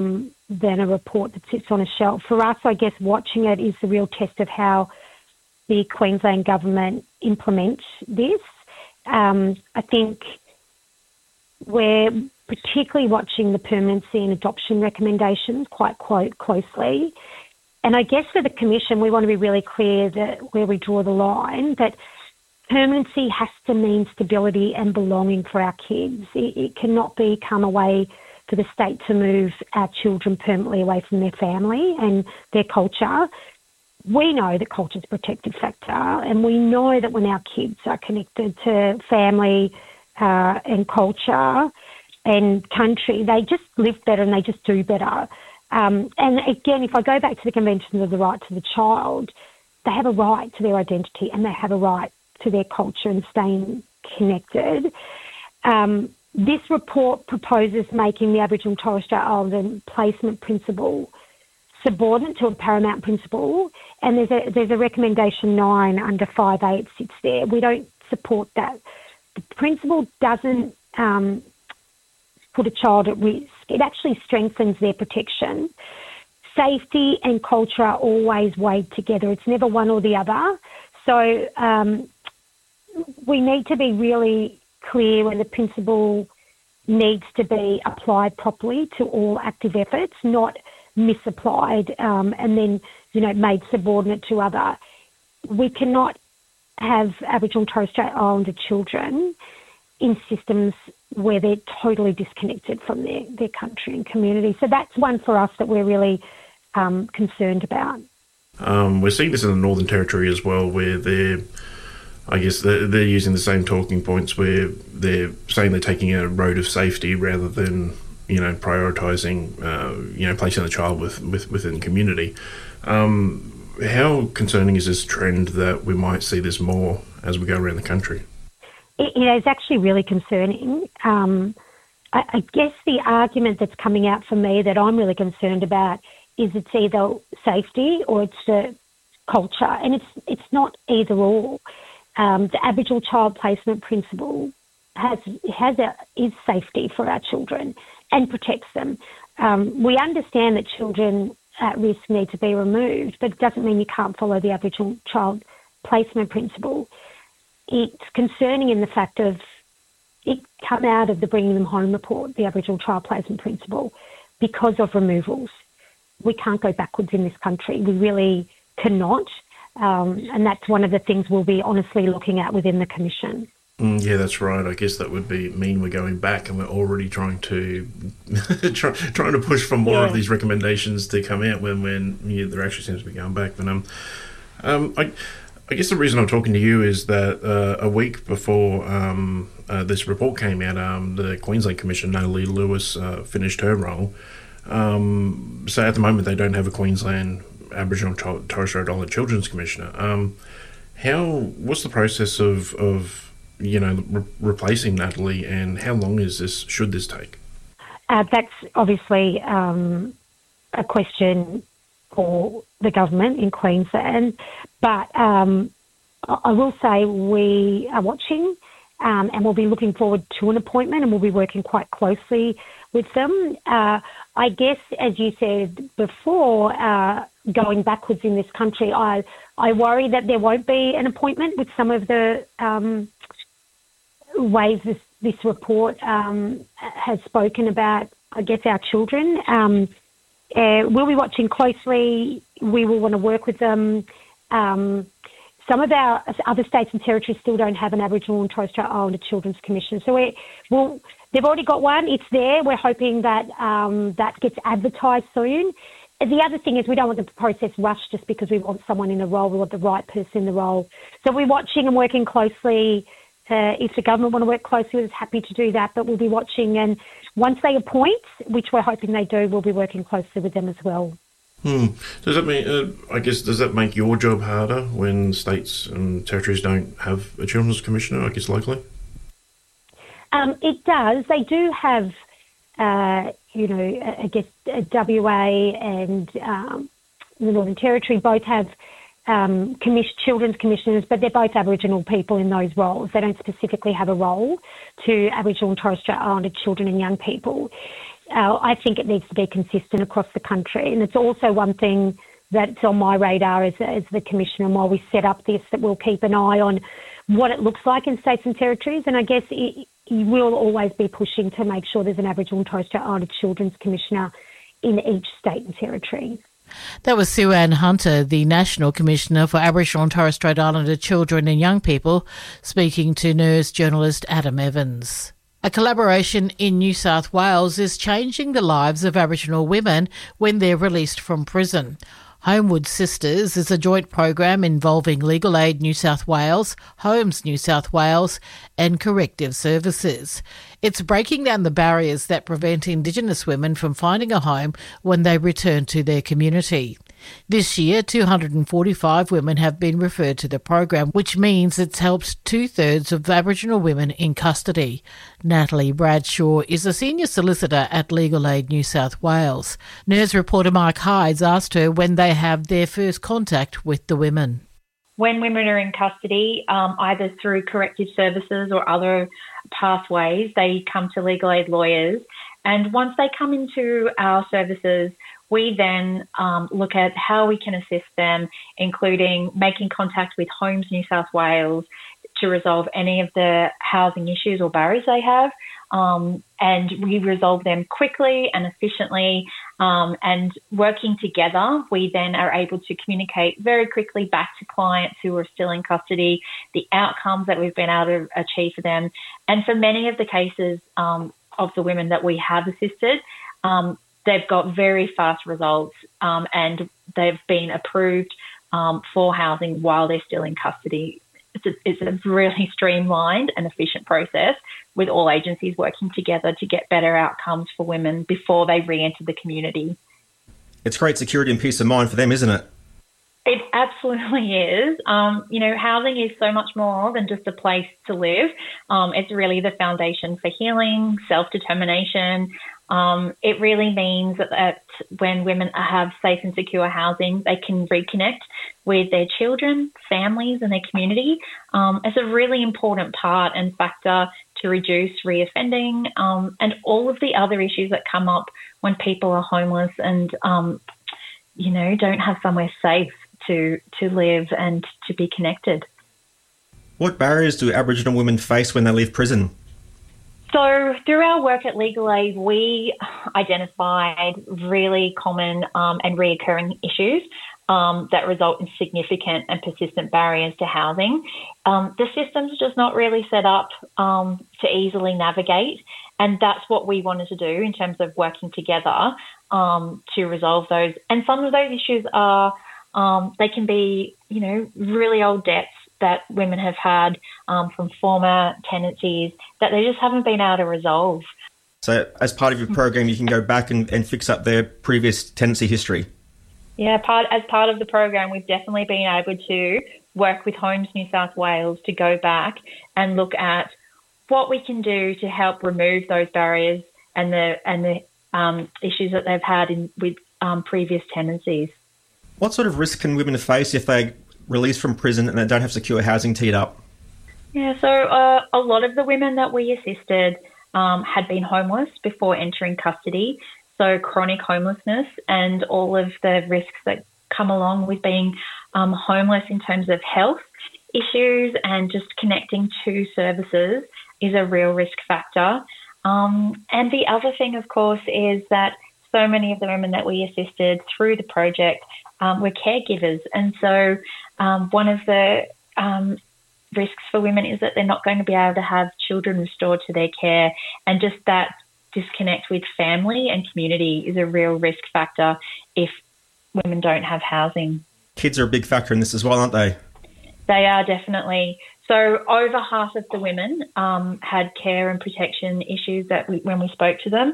than a report that sits on a shelf. For us, I guess watching it is the real test of how the Queensland government implements this. I think we're particularly watching the permanency and adoption recommendations quite closely. And I guess for the Commission, we want to be really clear that where we draw the line, that permanency has to mean stability and belonging for our kids. It cannot become a way for the state to move our children permanently away from their family and their culture. We know that culture is a protective factor, and we know that when our kids are connected to family and culture and country, they just live better and they just do better. And again, if I go back to the Convention of the Right to the Child, they have a right to their identity and they have a right to their culture and staying connected. This report proposes making the Aboriginal and Torres Strait Islander placement principle subordinate to a paramount principle, and there's a recommendation 9 under 5A, it sits there. We don't support that. The principle doesn't put a child at risk. It actually strengthens their protection. Safety and culture are always weighed together. It's never one or the other. So we need to be really clear when the principle needs to be applied properly to all active efforts, not misapplied and then, made subordinate to other. We cannot have Aboriginal and Torres Strait Islander children in systems where they're totally disconnected from their country and community. So that's one for us that we're really concerned about. We're seeing this in the Northern Territory as well, where they're using the same talking points, where they're saying they're taking a road of safety rather than, prioritising, placing the child within the community. How concerning is this trend that we might see this more as we go around the country? It's actually really concerning. I guess the argument that's coming out for me that I'm really concerned about is it's either safety or it's the culture, and it's not either or. The Aboriginal child placement principle is safety for our children and protects them. We understand that children at risk need to be removed, but it doesn't mean you can't follow the Aboriginal child placement principle. It's concerning in the fact of it come out of the Bringing Them Home report, the Aboriginal child placement principle, because of removals. We can't go backwards in this country. We really cannot. And that's one of the things we'll be honestly looking at within the Commission. Yeah, that's right. I guess that would mean we're going back, and we're already trying to trying to push for more of these recommendations to come out when there actually seems to be going back. But I guess the reason I'm talking to you is that a week before this report came out, the Queensland Commission, Natalie Lewis, finished her role. So at the moment, they don't have a Queensland Aboriginal and Torres Strait Islander Children's Commissioner. What's the process of replacing Natalie, and how long should this take? That's obviously a question for the government in Queensland, but I will say we are watching and we'll be looking forward to an appointment, and we'll be working quite closely with them. I guess, as you said before, going backwards in this country, I worry that there won't be an appointment with some of the ways this report has spoken about, I guess, our children. We'll be watching closely. We will want to work with them. Some of our other states and territories still don't have an Aboriginal and Torres Strait Islander Children's Commission. So they've already got one. It's there. We're hoping that that gets advertised soon. The other thing is we don't want the process rushed just because we want someone in a role. We want the right person in the role. So we're watching and working closely. If the government want to work closely with us, happy to do that. But we'll be watching, and once they appoint, which we're hoping they do, we'll be working closely with them as well. Does that mean, does that make your job harder when states and territories don't have a Children's Commissioner, I guess, locally? It does. They do have, I guess, WA and the Northern Territory both have children's commissioners, but they're both Aboriginal people in those roles. They don't specifically have a role to Aboriginal and Torres Strait Islander children and young people. I think it needs to be consistent across the country. And it's also one thing that's on my radar as the Commissioner, and while we set up this, that we'll keep an eye on what it looks like in states and territories. And I guess you will always be pushing to make sure there's an Aboriginal and Torres Strait Islander Children's Commissioner in each state and territory. That was Sue Ann Hunter, the National Commissioner for Aboriginal and Torres Strait Islander Children and Young People, speaking to NERS journalist Adam Evans. A collaboration in New South Wales is changing the lives of Aboriginal women when they're released from prison. Homewood Sisters is a joint program involving Legal Aid New South Wales, Homes New South Wales and Corrective Services. It's breaking down the barriers that prevent Indigenous women from finding a home when they return to their community. This year, 245 women have been referred to the program, which means it's helped 2/3 of Aboriginal women in custody. Natalie Bradshaw is a senior solicitor at Legal Aid New South Wales. NERS reporter Mike Hydes asked her when they have their first contact with the women. When women are in custody, either through corrective services or other pathways, they come to legal aid lawyers. And once they come into our services, we then look at how we can assist them, including making contact with Homes New South Wales to resolve any of the housing issues or barriers they have. And we resolve them quickly and efficiently. And working together, we then are able to communicate very quickly back to clients who are still in custody, the outcomes that we've been able to achieve for them. And for many of the cases of the women that we have assisted, they've got very fast results and they've been approved for housing while they're still in custody. It's a really streamlined and efficient process with all agencies working together to get better outcomes for women before they re-enter the community. It's great security and peace of mind for them, isn't it? It absolutely is. Housing is so much more than just a place to live. It's really the foundation for healing, self-determination. It really means that when women have safe and secure housing, they can reconnect with their children, families and their community. It's a really important part and factor to reduce reoffending and all of the other issues that come up when people are homeless and, don't have somewhere safe to live and to be connected. What barriers do Aboriginal women face when they leave prison? So through our work at Legal Aid, we identified really common and reoccurring issues that result in significant and persistent barriers to housing. The system's just not really set up to easily navigate, and that's what we wanted to do in terms of working together to resolve those. And some of those issues are, they can be, really old debts that women have had from former tenancies that they just haven't been able to resolve. So as part of your program, you can go back and fix up their previous tenancy history? Yeah, as part of the program, we've definitely been able to work with Homes New South Wales to go back and look at what we can do to help remove those barriers and the issues that they've had with previous tenancies. What sort of risk can women face if they release from prison and they don't have secure housing teed up? Yeah, so a lot of the women that we assisted had been homeless before entering custody, so chronic homelessness and all of the risks that come along with being homeless in terms of health issues and just connecting to services is a real risk factor. And the other thing, of course, is that so many of the women that we assisted through the project were caregivers. And so one of the risks for women is that they're not going to be able to have children restored to their care, and just that disconnect with family and community is a real risk factor if women don't have housing. Kids are a big factor in this as well, aren't they? They are, definitely. So over half of the women had care and protection issues when we spoke to them.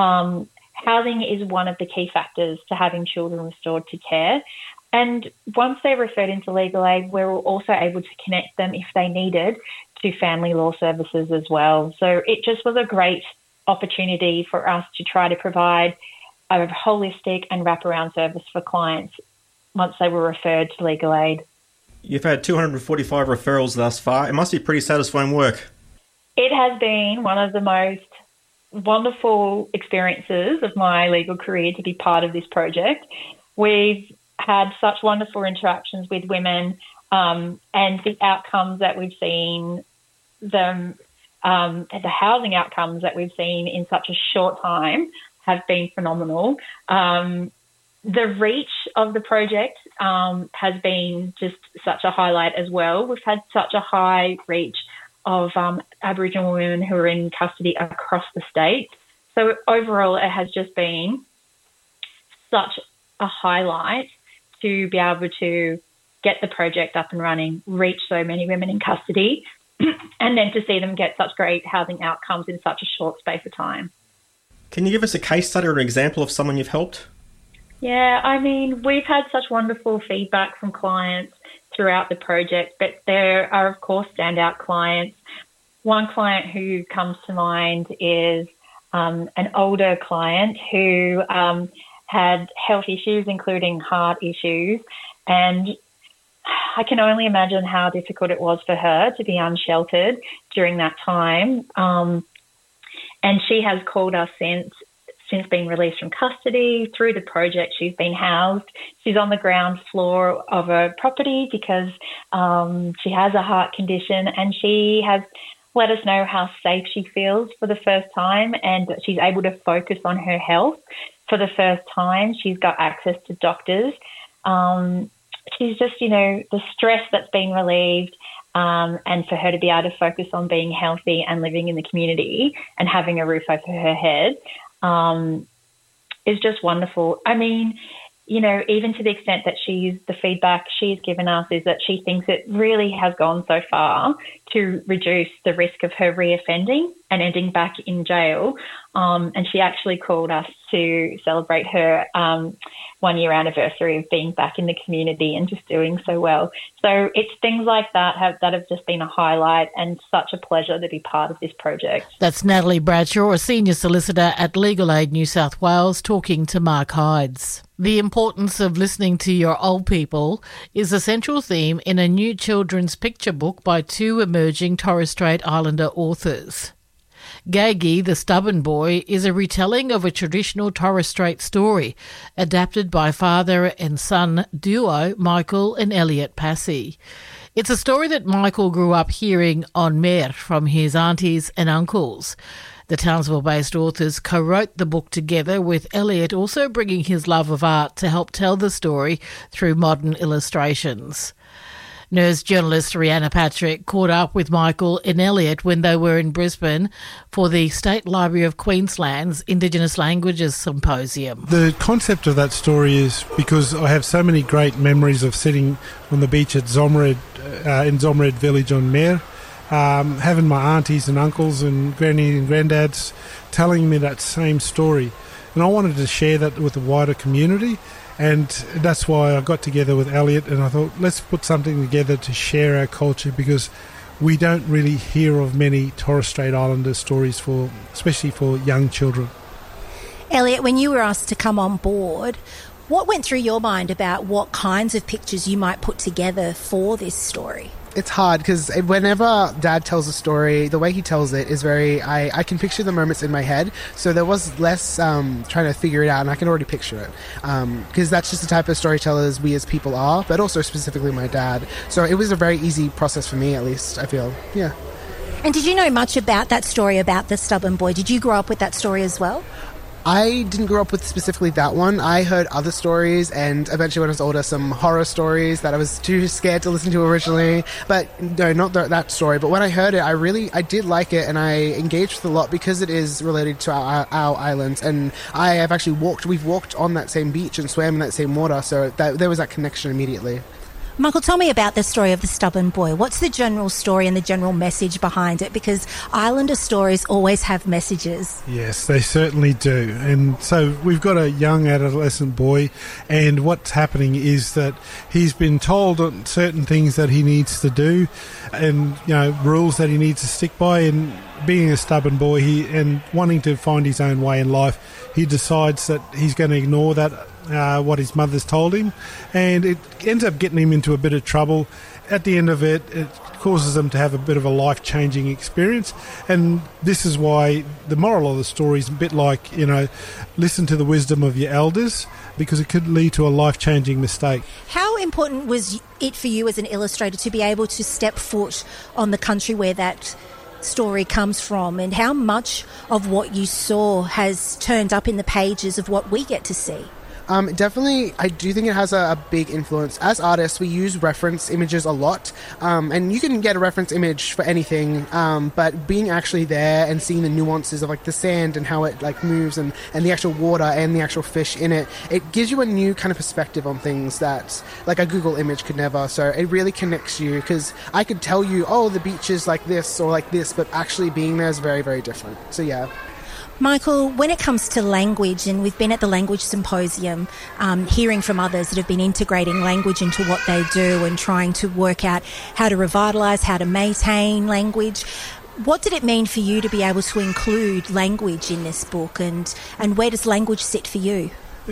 Housing is one of the key factors to having children restored to care. And once they're referred into legal aid, we're also able to connect them, if they needed, to family law services as well. So it just was a great opportunity for us to try to provide a holistic and wraparound service for clients once they were referred to legal aid. You've had 245 referrals thus far. It must be pretty satisfying work. It has been one of the most wonderful experiences of my legal career to be part of this project. We've had such wonderful interactions with women, and the outcomes that we've seen, the housing outcomes that we've seen in such a short time have been phenomenal. The reach of the project has been just such a highlight as well. We've had such a high reach of Aboriginal women who are in custody across the state. So overall, it has just been such a highlight to be able to get the project up and running, reach so many women in custody, and then to see them get such great housing outcomes in such a short space of time. Can you give us a case study or an example of someone you've helped? Yeah, I mean, we've had such wonderful feedback from clients throughout the project, but there are, of course, standout clients. One client who comes to mind is an older client who had health issues, including heart issues, and I can only imagine how difficult it was for her to be unsheltered during that time. And she has called us since being released from custody. Through the project, she's been housed. She's on the ground floor of a property because she has a heart condition, and she has let us know how safe she feels for the first time, and that she's able to focus on her health for the first time. She's got access to doctors. She's just, the stress that's been relieved, and for her to be able to focus on being healthy and living in the community and having a roof over her head is just wonderful. I mean, even to the extent that the feedback she's given us is that she thinks it really has gone so far to reduce the risk of her reoffending and ending back in jail. And she actually called us to celebrate her 1 year anniversary of being back in the community and just doing so well. So it's things like that have just been a highlight, and such a pleasure to be part of this project. That's Natalie Bradshaw, a senior solicitor at Legal Aid New South Wales, talking to Mark Hydes. The importance of listening to your old people is a central theme in a new children's picture book by two emerging Torres Strait Islander authors. Gagi, the Stubborn Boy, is a retelling of a traditional Torres Strait story, adapted by father and son duo Michael and Elliot Passy. It's a story that Michael grew up hearing on Mer from his aunties and uncles. The Townsville-based authors co-wrote the book together, with Elliot also bringing his love of art to help tell the story through modern illustrations. NERS journalist Rhianna Patrick caught up with Michael and Elliot when they were in Brisbane for the State Library of Queensland's Indigenous Languages Symposium. The concept of that story is because I have so many great memories of sitting on the beach at Zomred, in Zomred village on Mer, having my aunties and uncles and grannies and granddads telling me that same story. And I wanted to share that with the wider community. And that's why I got together with Elliot, and I thought, let's put something together to share our culture, because we don't really hear of many Torres Strait Islander stories, especially for young children. Elliot, when you were asked to come on board, what went through your mind about what kinds of pictures you might put together for this story? It's hard because whenever Dad tells a story, the way he tells it is I can picture the moments in my head. So there was less trying to figure it out, and I can already picture it. Because that's just the type of storytellers we as people are, but also specifically my dad. So it was a very easy process for me, at least, I feel. Yeah. And did you know much about that story about the Stubborn Boy? Did you grow up with that story as well? I didn't grow up with specifically that one. I heard other stories, and eventually when I was older, some horror stories that I was too scared to listen to originally. But no, not that story. But when I heard it, I did like it, and I engaged with it a lot because it is related to our islands. And we've walked on that same beach and swam in that same water, so there was that connection immediately. Michael, tell me about the story of the Stubborn Boy. What's the general story and the general message behind it? Because Islander stories always have messages. Yes, they certainly do. And so we've got a young adolescent boy, and what's happening is that he's been told certain things that he needs to do, and rules that he needs to stick by. And being a stubborn boy, and wanting to find his own way in life, he decides that he's going to ignore that. What his mother's told him, and it ends up getting him into a bit of trouble, at the end of it, it causes them to have a bit of a life-changing experience. And this is why the moral of the story is a bit like, listen to the wisdom of your elders, because it could lead to a life-changing mistake. How important was it for you as an illustrator to be able to step foot on the country where that story comes from, and how much of what you saw has turned up in the pages of what we get to see? Definitely, I do think it has a big influence. As artists, we use reference images a lot, and you can get a reference image for anything, but being actually there and seeing the nuances of like the sand and how it like moves and the actual water and the actual fish in it, it gives you a new kind of perspective on things that like a Google image could never. So it really connects you, because I could tell you, oh, the beach is like this or like this, but actually being there is very, very different. So yeah. Michael, when it comes to language, and we've been at the Language Symposium hearing from others that have been integrating language into what they do and trying to work out how to revitalise, how to maintain language. What did it mean for you to be able to include language in this book, and where does language sit for you?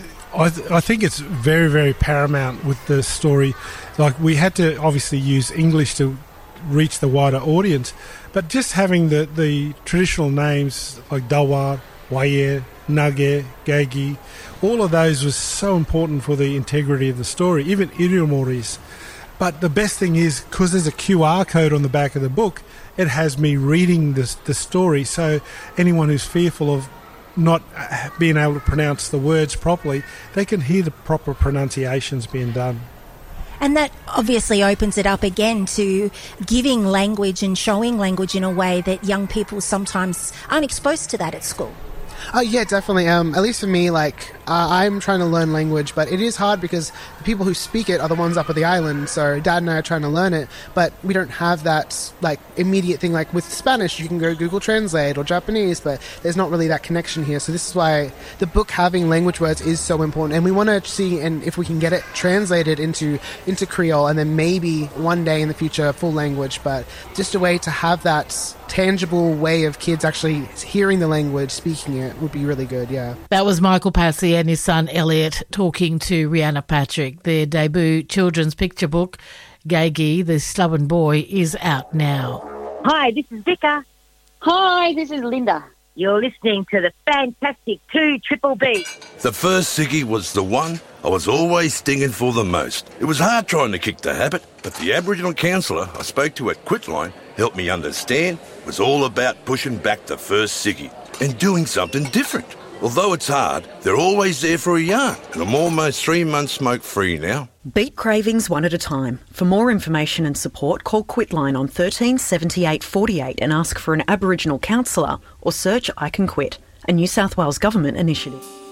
I think it's very, very paramount with the story. Like, we had to obviously use English to reach the wider audience, but just having the traditional names like Dawar, Waye, Nage, Gagi, all of those was so important for the integrity of the story, even Iriomoris. But the best thing is, because there's a QR code on the back of the book, it has me reading the story, so anyone who's fearful of not being able to pronounce the words properly, they can hear the proper pronunciations being done. And that obviously opens it up again to giving language and showing language in a way that young people sometimes aren't exposed to that at school. Oh, yeah, definitely. At least for me, I'm trying to learn language, but it is hard because the people who speak it are the ones up at the island. So Dad and I are trying to learn it, but we don't have that, immediate thing. Like with Spanish, you can go Google Translate, or Japanese, but there's not really that connection here. So this is why the book having language words is so important. And we want to see and if we can get it translated into Creole, and then maybe one day in the future, full language, but just a way to have that tangible way of kids actually hearing the language, speaking it, would be really good, yeah. That was Michael Passy and his son Elliot talking to Rihanna Patrick. Their debut children's picture book, Gagi, the Stubborn Boy, is out now. Hi, this is Vicka. Hi, this is Linda. You're listening to the fantastic 2 Triple B. The first ciggy was the one I was always stinging for the most. It was hard trying to kick the habit, but the Aboriginal counsellor I spoke to at Quitline helped me understand it was all about pushing back the first ciggy and doing something different. Although it's hard, they're always there for a yarn, and I'm almost 3 months smoke-free now. Beat cravings one at a time. For more information and support, call Quitline on 13 78 48 and ask for an Aboriginal counsellor, or search I Can Quit, a New South Wales Government initiative.